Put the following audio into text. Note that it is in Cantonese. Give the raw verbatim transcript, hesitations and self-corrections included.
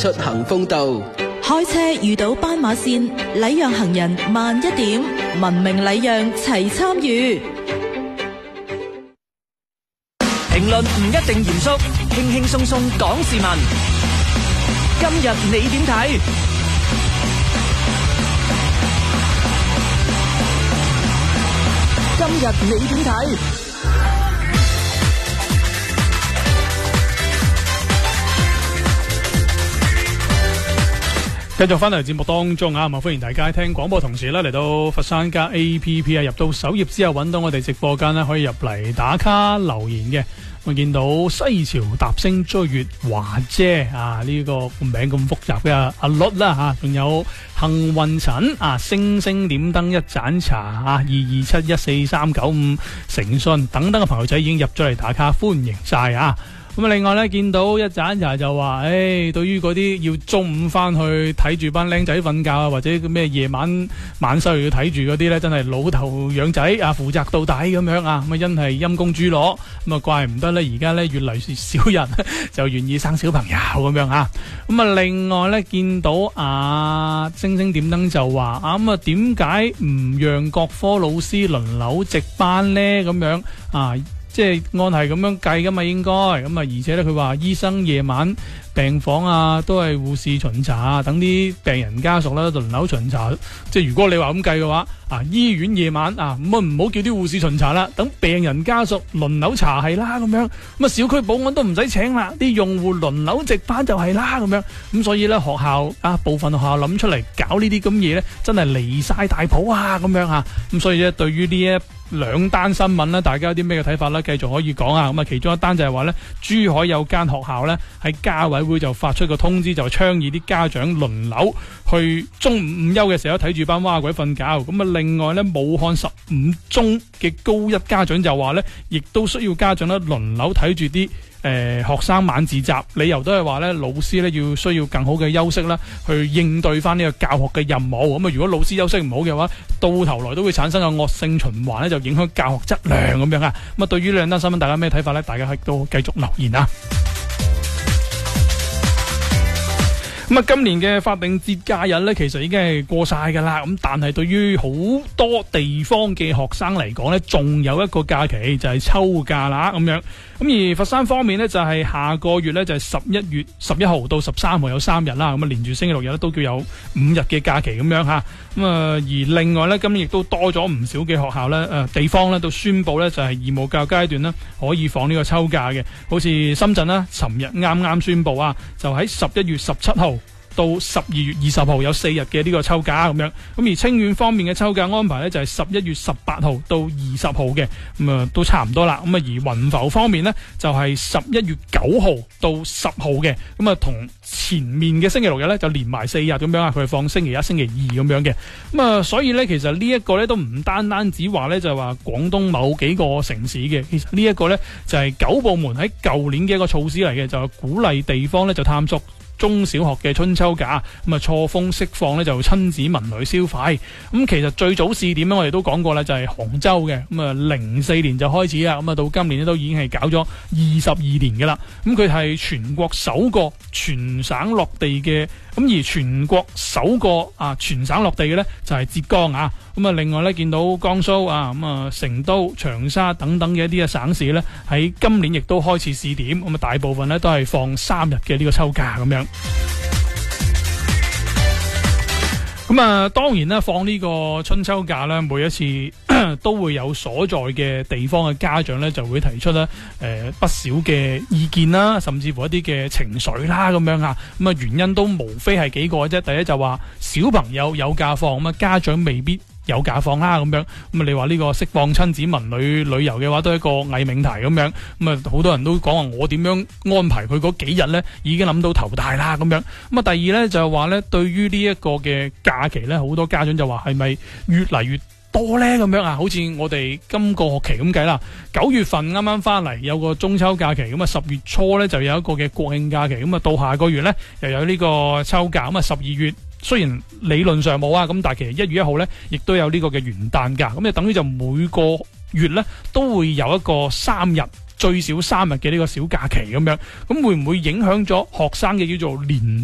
出行風道。 開車遇到斑馬線，禮讓行人慢一點，文明禮讓齊參與。 評論唔一定嚴肅，輕輕鬆鬆講時聞。今日你點睇？今日你點睇？ 繼續翻嚟節目當中啊，咁歡迎大家聽廣播，同時咧嚟到佛山加 A P P 啊，入到首頁之後揾到我哋直播間咧，可以入嚟打卡留言嘅。我見到西樵踏星追月華姐啊，呢、這個名咁複雜嘅阿律啦吓，仲有幸運陳啊，星星點燈一盞茶啊，二二七一四三九五誠信等等嘅朋友仔已經入咗嚟打卡，歡迎晒啊！咁啊，另外咧見到一盞茶就話，誒、欸，對於嗰啲要中午翻去睇住班僆仔瞓覺啊，或者咩夜晚晚上要睇住嗰啲咧，真係老頭養仔啊，負責到底咁樣啊，咁啊真係陰公豬攞，咁啊怪唔得咧，而家咧越嚟越少人就願意生小朋友咁樣啊。咁啊，另外咧見到啊星星點燈就話啊，咁啊點解唔讓各科老師輪流值班咧？咁樣啊？即係按係咁樣計噶嘛，應該咁啊，而且咧佢話醫生夜晚病房啊都係護士巡查啊，等啲病人家屬咧輪流巡查。即係如果你話咁計嘅話，啊醫院夜晚啊咁啊唔好叫啲護士巡查啦，等病人家屬輪流查係啦咁樣。咁啊小區保安都唔使請啦，啲用戶輪流值班就係啦咁樣。咁所以咧學校啊部分學校諗出嚟搞呢啲咁嘢咧，真係離晒大譜啊咁樣啊。咁所以咧對於呢一兩單新聞咧，大家有啲咩嘅睇法咧？繼續可以講啊！咁啊，其中一單就係話咧，珠海有間學校咧喺家委會就發出個通知，就倡議啲家長輪流去中午午休嘅時候睇住班蛙鬼瞓覺。咁啊，另外咧，武漢十五中嘅高一家長就話咧，亦都需要家長咧輪流睇住啲誒學生晚自習，理由都係話咧，老師咧要需要更好嘅休息啦，去應對翻呢個教學嘅任務。咁啊，如果老師休息唔好嘅話，到頭來都會產生個惡性循環咧，就影響教學質量咁樣啊。咁啊，對於呢兩單新聞，大家咩睇法咧？大家亦都繼續留言啊。咁啊，今年嘅法定節假日咧，其實已經係過晒噶啦。咁但係對於好多地方嘅學生嚟講咧，仲有一個假期就係秋假啦咁樣。咁而佛山方面咧，就係下個月咧就係十一月十一號到十三號有三日啦。咁啊連住星期六日咧都叫有五日嘅假期咁樣吓。咁啊而另外咧，今年亦都多咗唔少嘅學校咧，誒地方咧都宣布咧就係義務教育階段咧可以放呢個秋假嘅。好似深圳啦，尋日啱啱宣布啊，就喺十一月十七號到十二月二十號有四日嘅呢個秋假咁樣。咁而清遠方面嘅秋假安排呢，就係十一月十八號到二十號嘅，咁啊都差唔多啦。咁啊而雲浮方面呢，就係十一月九號到十號嘅，咁啊同前面嘅星期六日呢，就連埋四日咁樣啊，佢係放星期一、星期二咁樣嘅。咁啊所以呢，其實呢一個呢，都唔單單只話呢，就係話廣東某幾個城市嘅，其實呢一個呢，就係九部門喺舊年嘅一個措施嚟嘅，就係鼓勵地方呢，就探索中小學嘅春秋假，咁啊錯峰釋放呢就親子文旅消費。咁其實最早試點咧，我哋都講過啦，就係杭州嘅。咁啊零四年就開始啦，咁啊到今年咧都已經係搞咗二十二年嘅啦。咁佢係全國首個全省落地嘅，咁而全國首個啊全省落地嘅呢，就係浙江啊。咁啊另外呢，見到江蘇啊，咁啊成都、長沙等等嘅一啲嘅省市呢，喺今年亦都開始試點。咁啊大部分呢，都係放三日嘅呢個秋假咁樣。咁啊，當然啦，放呢個春秋假咧，每一次都會有所在嘅地方嘅家長咧，就會提出咧，誒、呃、不少嘅意見啦，甚至乎一啲嘅情緒啦，咁樣啊。咁啊，原因都無非係幾個嘅啫。第一就話小朋友有假放，咁啊家長未必有假放啦，咁樣。咁啊，你話呢個釋放親子文旅旅遊嘅話，都係一個偽命題咁樣。咁啊，好多人都講話我點樣安排佢嗰幾日咧，已經諗到頭大啦，咁樣。咁啊，第二咧就係話咧，對於呢一個嘅假期咧，好多家長就話係咪越嚟越多咧咁樣啊？好似我哋今個學期咁計啦，九月份啱啱翻嚟有個中秋假期，咁啊十月初咧就有一個嘅國慶假期，咁啊到下個月咧又有呢個秋假，咁啊十二月雖然理論上冇啊，咁但係其實一月一號咧亦都有呢個嘅元旦假，咁就等於就每個月咧都會有一個三日最少三日嘅呢個小假期咁樣，咁會唔會影響咗學生嘅叫做年